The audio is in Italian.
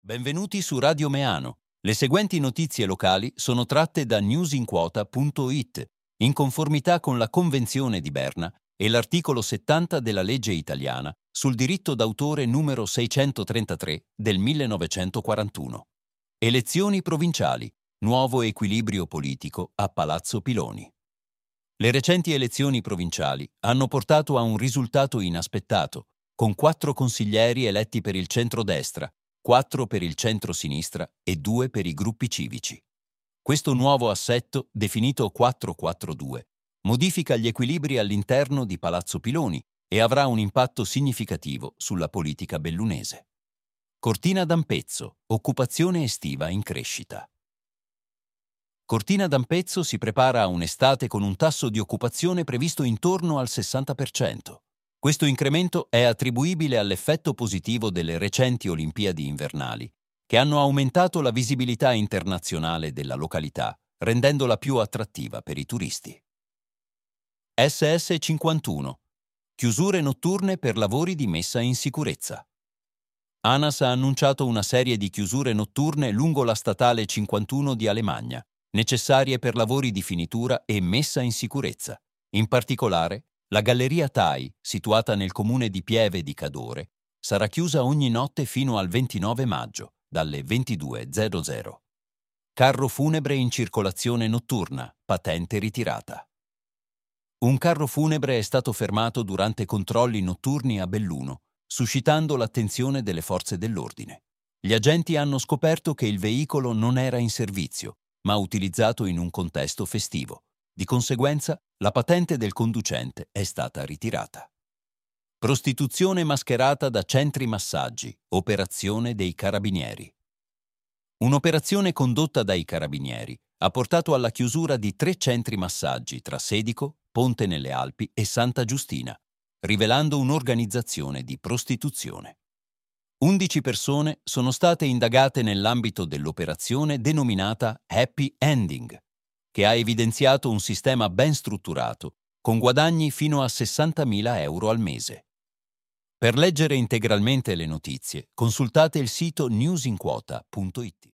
Benvenuti su Radio Meano. Le seguenti notizie locali sono tratte da newsinquota.it, in conformità con la Convenzione di Berna e l'articolo 70 della legge italiana sul diritto d'autore numero 633 del 1941. Elezioni provinciali. Nuovo equilibrio politico a Palazzo Piloni. Le recenti elezioni provinciali hanno portato a un risultato inaspettato, con 4 consiglieri eletti per il centrodestra, 4 per il centro-sinistra e 2 per i gruppi civici. Questo nuovo assetto, definito 4-4-2, modifica gli equilibri all'interno di Palazzo Piloni e avrà un impatto significativo sulla politica bellunese. Cortina d'Ampezzo, occupazione estiva in crescita. Cortina d'Ampezzo si prepara a un'estate con un tasso di occupazione previsto intorno al 60%. Questo incremento è attribuibile all'effetto positivo delle recenti Olimpiadi invernali, che hanno aumentato la visibilità internazionale della località, rendendola più attrattiva per i turisti. SS51. Chiusure notturne per lavori di messa in sicurezza. ANAS ha annunciato una serie di chiusure notturne lungo la statale 51 di Alemagna, necessarie per lavori di finitura e messa in sicurezza. In particolare, la Galleria TAI, situata nel comune di Pieve di Cadore, sarà chiusa ogni notte fino al 29 maggio, dalle 22:00. Carro funebre in circolazione notturna, patente ritirata. Un carro funebre è stato fermato durante controlli notturni a Belluno, suscitando l'attenzione delle forze dell'ordine. Gli agenti hanno scoperto che il veicolo non era in servizio, ma utilizzato in un contesto festivo. Di conseguenza, la patente del conducente è stata ritirata. Prostituzione mascherata da centri massaggi, operazione dei carabinieri. Un'operazione condotta dai carabinieri ha portato alla chiusura di 3 centri massaggi tra Sedico, Ponte nelle Alpi e Santa Giustina, rivelando un'organizzazione di prostituzione. 11 persone sono state indagate nell'ambito dell'operazione denominata Happy Ending, che ha evidenziato un sistema ben strutturato, con guadagni fino a 60.000 euro al mese. Per leggere integralmente le notizie, consultate il sito newsinquota.it.